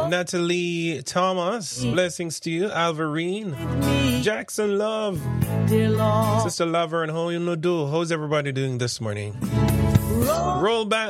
Natalie Thomas, blessings to you. Alvarine, Jackson Love, Sister Lover, and how you know do? How's everybody doing this morning? Roll back.